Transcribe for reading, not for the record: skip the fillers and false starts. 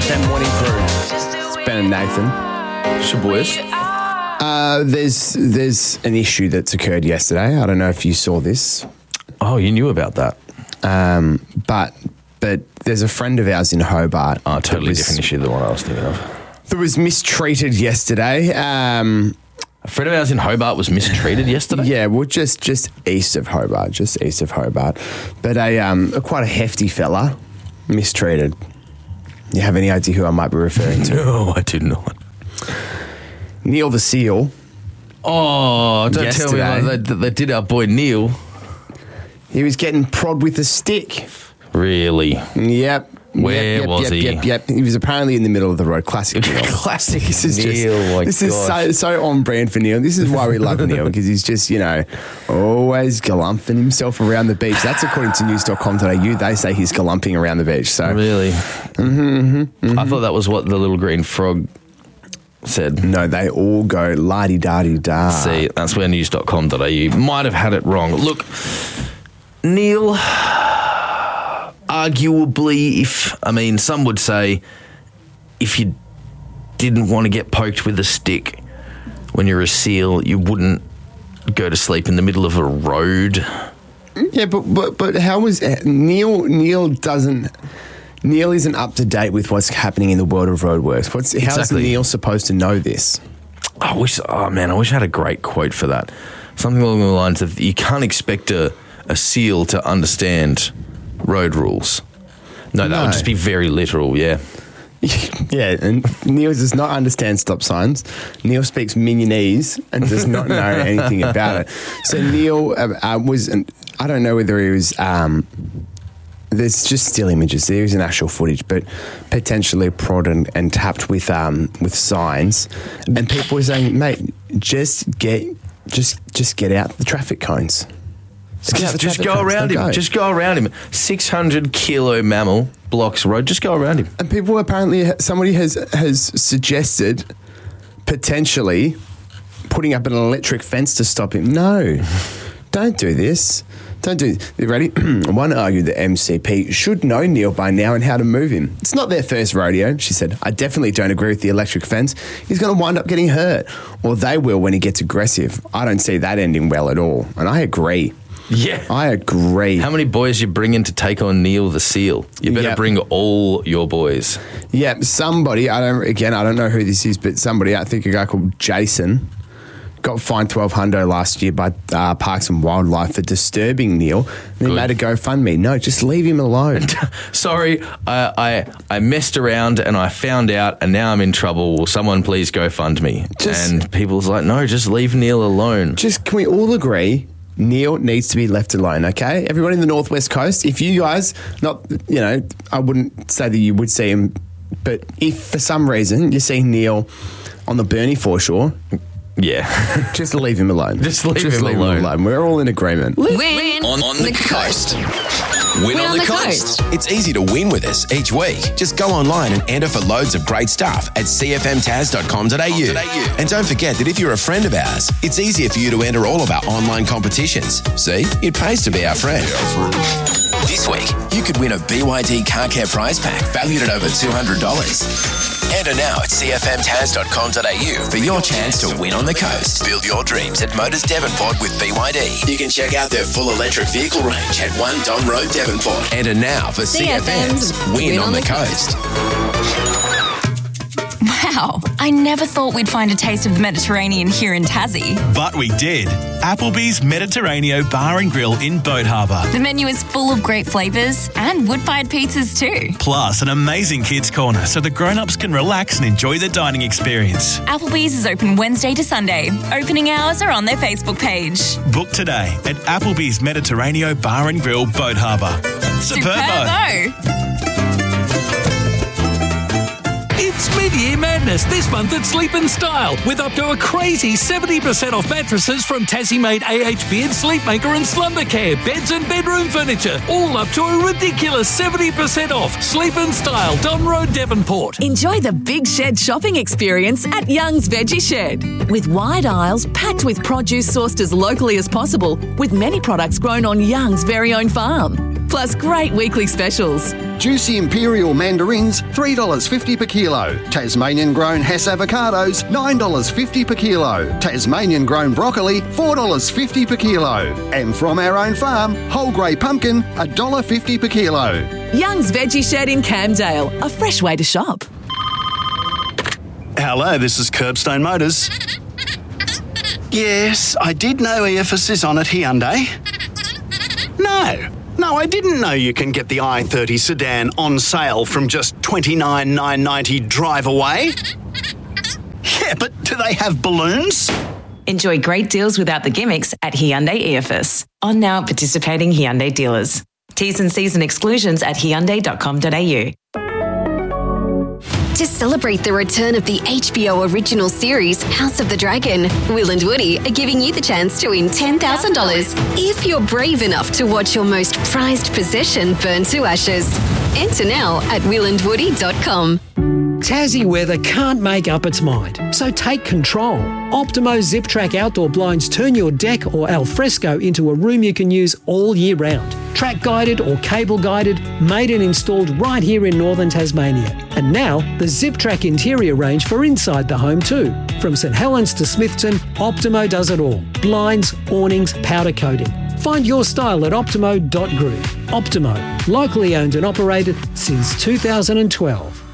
SFM morning crew. It's Ben and Nathan. It's your boys. There's an issue that's occurred yesterday. I don't know if you saw this. Oh, you knew about that. But there's a friend of ours in Hobart. Oh, totally different issue than the one I was thinking of. That was mistreated yesterday. A friend of ours in Hobart was mistreated yesterday? Yeah, well, just east of Hobart, But quite a hefty fella mistreated. You have any idea who I might be referring to? No, I do not. Neil the Seal. Oh, don't tell me like they did our boy Neil. He was getting prod with a stick. Really? Yep. Where was he? Yep. He was apparently in the middle of the road. Classic Neil. Classic This is Neil. This is so on brand for Neil. This is why we love Neil, because he's just, always galumphing himself around the beach. That's according to news.com.au. They say he's galumping around the beach. So really? I thought that was what the little green frog said. No, they all go la-di-da-di-da. See, that's where news.com.au might have had it wrong. Look, Neil, arguably, some would say if you didn't want to get poked with a stick when you're a seal, you wouldn't go to sleep in the middle of a road. Yeah, but how was Neil? Neil isn't up to date with what's happening in the world of roadworks. How's Neil supposed to know this? I wish I had a great quote for that. Something along the lines of, you can't expect a seal to understand road rules. No, that would just be very literal, yeah. Yeah, and Neil does not understand stop signs. Neil speaks Mignonese and does not know anything about it. So Neil was, I don't know whether he was, there's just still images. There isn't actual footage, but potentially prod and tapped with signs. And people were saying, mate, just get out the traffic cones. Just go around him. Just go around him. 600 kilo mammal blocks road. Just go around him. And people somebody has suggested potentially putting up an electric fence to stop him. No, don't do this. Don't do it. You ready? One argued that MCP should know Neil by now and how to move him. It's not their first rodeo, she said. I definitely don't agree with the electric fence. He's going to wind up getting hurt. Or they will when he gets aggressive. I don't see that ending well at all. And I agree. Yeah. I agree. How many boys you bring in to take on Neil the Seal? You better bring all your boys. Yeah, somebody, I don't know who this is, but somebody, I think a guy called Jason, got fined $1,200 last year by Parks and Wildlife for disturbing Neil. And they made a GoFundMe. No, just leave him alone. Sorry, I messed around and I found out and now I'm in trouble. Will someone please GoFund me? And people's like, no, just leave Neil alone. Can we all agree Neil needs to be left alone, okay? Everyone in the Northwest Coast, if you guys, I wouldn't say that you would see him, but if for some reason you see Neil on the Burnie foreshore, just leave him alone. Just leave him alone. We're all in agreement. Win on the coast. Win on the coast. It's easy to win with us each week. Just go online and enter for loads of great stuff at cfmtaz.com.au. And don't forget that if you're a friend of ours, it's easier for you to enter all of our online competitions. See, it pays to be our friend. This week, you could win a BYD car care prize pack valued at over $200. Enter now at cfmtaz.com.au for your chance to win on the coast. Build your dreams at Motors Devonport with BYD. You can check out their full electric vehicle range at 1 Don Road, Devonport. Enter now for CFM's Win on the Coast. Wow, I never thought we'd find a taste of the Mediterranean here in Tassie. But we did. Applebee's Mediterraneo Bar and Grill in Boat Harbour. The menu is full of great flavours and wood-fired pizzas too. Plus an amazing kids' corner so the grown-ups can relax and enjoy the dining experience. Applebee's is open Wednesday to Sunday. Opening hours are on their Facebook page. Book today at Applebee's Mediterraneo Bar and Grill, Boat Harbour. Superbo! It's mid-year madness this month at Sleep & Style with up to a crazy 70% off mattresses from Tassie-made AHP and Sleepmaker and Slumbercare, beds and bedroom furniture, all up to a ridiculous 70% off. Sleep & Style, Don Road, Devonport. Enjoy the big shed shopping experience at Young's Veggie Shed. With wide aisles packed with produce sourced as locally as possible, with many products grown on Young's very own farm. plus great weekly specials. Juicy Imperial mandarins, $3.50 per kilo. Tasmanian-grown Hess avocados, $9.50 per kilo. Tasmanian-grown broccoli, $4.50 per kilo. And from our own farm, whole grey pumpkin, $1.50 per kilo. Young's Veggie Shed in Camdale, a fresh way to shop. Hello, this is Curbstone Motors. Yes, I did know EFS is on at Hyundai. No, I didn't know you can get the i30 sedan on sale from just $29,990 drive away. Yeah, but do they have balloons? Enjoy great deals without the gimmicks at Hyundai EFS. On now participating Hyundai dealers. T's and C's and exclusions at hyundai.com.au. To celebrate the return of the HBO original series, House of the Dragon, Will and Woody are giving you the chance to win $10,000 if you're brave enough to watch your most prized possession burn to ashes. Enter now at willandwoody.com. Tassie weather can't make up its mind, so take control. Optimo Zip Track outdoor blinds turn your deck or alfresco into a room you can use all year round. Track guided or cable guided, made and installed right here in northern Tasmania. And now, the Zip Track interior range for inside the home too. From St Helens to Smithton, Optimo does it all. Blinds, awnings, powder coating. Find your style at optimo.group. Optimo, locally owned and operated since 2012.